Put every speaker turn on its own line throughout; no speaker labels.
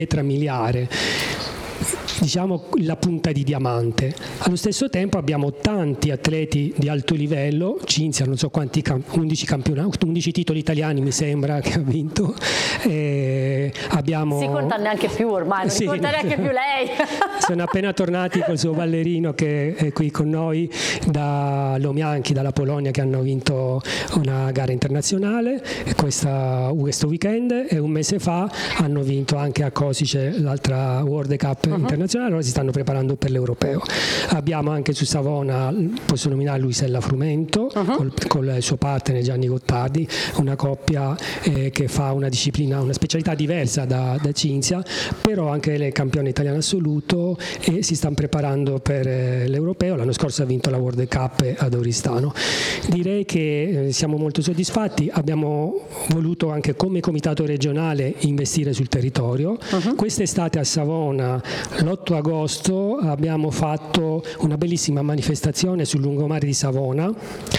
pietra miliare, diciamo la punta di diamante. Allo stesso tempo abbiamo tanti atleti di alto livello. Cinzia non so quanti 11 titoli italiani mi sembra che ha vinto. Abbiamo...
Si conta neanche più ormai, non si conta neanche più lei.
Sono appena tornati col suo ballerino che è qui con noi da Lomianki, dalla Polonia, che hanno vinto una gara internazionale questo weekend, e un mese fa hanno vinto anche a Kosice l'altra World Cup internazionale. Ora si stanno preparando per l'europeo. Abbiamo anche su Savona, posso nominare Luisella Frumento con il suo partner Gianni Gottardi, una coppia che fa una disciplina, una specialità diversa da Cinzia, però anche lei è campione italiano assoluto e si stanno preparando per l'europeo. L'anno scorso ha vinto la World Cup ad Oristano. Direi che siamo molto soddisfatti. Abbiamo voluto anche come comitato regionale investire sul territorio. Quest'estate a Savona, l'8 agosto, abbiamo fatto una bellissima manifestazione sul lungomare di Savona,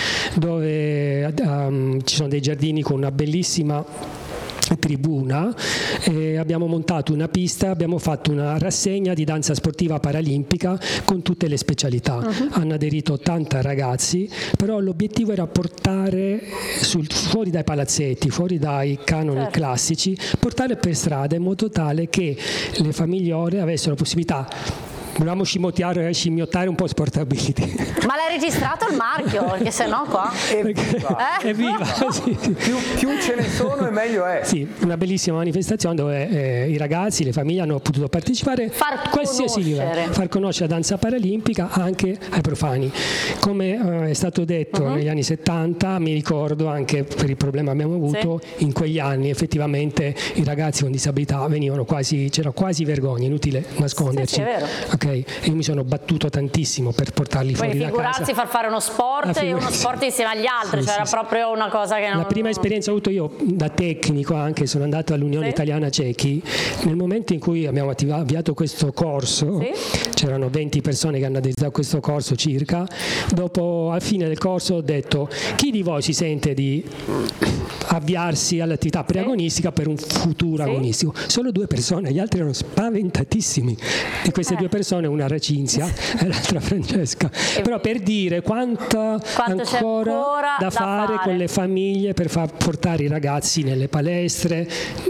dove ci sono dei giardini con una bellissima tribuna, abbiamo montato una pista, abbiamo fatto una rassegna di danza sportiva paralimpica con tutte le specialità. Hanno aderito 80 ragazzi, però l'obiettivo era portare fuori dai palazzetti, fuori dai canoni classici, portare per strada in modo tale che le famiglie avessero la possibilità. Volevamo scimmiottare un po' Sportability.
Ma l'hai registrato il marchio? Perché sennò qua
è viva. Sì.
Più ce ne sono e meglio è.
Sì, una bellissima manifestazione dove i ragazzi, le famiglie hanno potuto partecipare, qualsiasi livello, far conoscere la danza paralimpica anche ai profani. Come è stato detto negli anni 70, mi ricordo anche per il problema che abbiamo avuto, in quegli anni effettivamente i ragazzi con disabilità c'era quasi vergogna, inutile nasconderci.
Sì, è vero.
Okay. Io mi sono battuto tantissimo per portarli fuori da casa.
Figurarsi far fare uno sport e uno sport insieme agli altri, era proprio una cosa che non...
La prima esperienza che ho avuto io da tecnico, anche sono andato all'Unione Italiana Cechi, nel momento in cui abbiamo avviato questo corso, c'erano 20 persone che hanno aderito a questo corso circa. Dopo, al fine del corso, ho detto: chi di voi si sente di avviarsi all'attività preagonistica per un futuro agonistico? Solo 2 persone, gli altri erano spaventatissimi. Di queste 2 persone, una era Cinzia e l'altra Francesca. Però per dire quanto ancora da fare con le famiglie per far portare i ragazzi nelle palestre,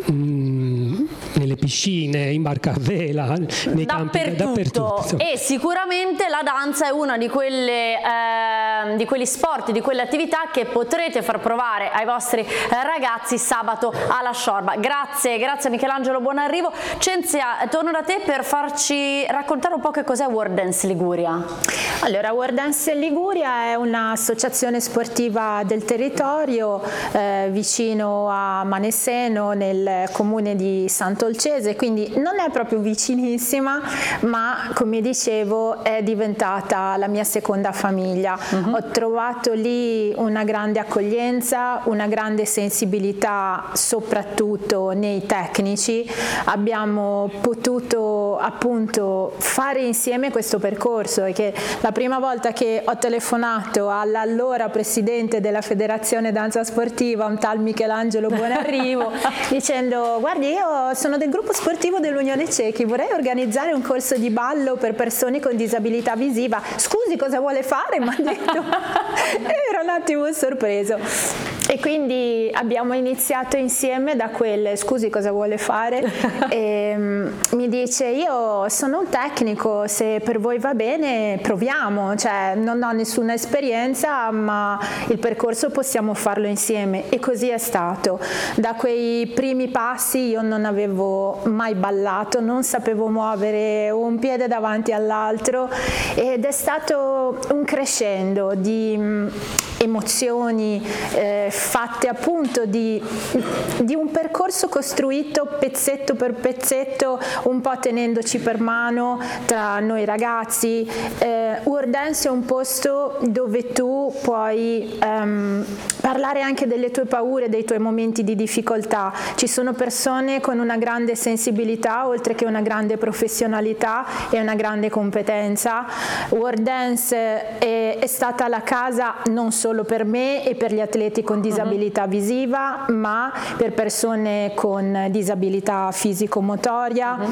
nelle piscine, in barca a vela, nei campi, dappertutto.
E sicuramente la danza è una di quegli sport, di quelle attività che potrete far provare ai vostri ragazzi sabato alla Sciorba. Grazie Michelangelo, buon arrivo. Cinzia, torno da te per farci raccontare un po' che cos'è World Dance Liguria.
Allora, World Dance Liguria è un'associazione sportiva del territorio vicino a Maneseno, nel comune di Sant'Olcese, quindi non è proprio vicinissima, ma come dicevo è diventata la mia seconda famiglia. Ho trovato lì una grande accoglienza, una grande sensibilità soprattutto nei tecnici. Abbiamo potuto appunto fare insieme questo percorso, e che la prima volta che ho telefonato all'allora presidente della Federazione Danza Sportiva, un tal Michelangelo Buonarrivo, dicendo: guardi, io sono del gruppo sportivo dell'Unione Cechi, vorrei organizzare un corso di ballo per persone con disabilità visiva. Scusi, cosa vuole fare? Mi ha detto. Ero un attimo sorpreso. E quindi abbiamo iniziato insieme da quelle: scusi, cosa vuole fare? E mi dice: io sono un tecnico, se per voi va bene proviamo, cioè non ho nessuna esperienza, ma il percorso possiamo farlo insieme. E così è stato. Da quei primi passi io non avevo mai ballato, non sapevo muovere un piede davanti all'altro, ed è stato un crescendo di emozioni fatte appunto di un percorso costruito pezzetto per pezzetto, un po' tenendoci per mano tra noi ragazzi. World Dance è un posto dove tu puoi parlare anche delle tue paure, dei tuoi momenti di difficoltà. Ci sono persone con una grande sensibilità, oltre che una grande professionalità e una grande competenza. World Dance è stata la casa non solo solo per me e per gli atleti con disabilità visiva, ma per persone con disabilità fisico-motoria,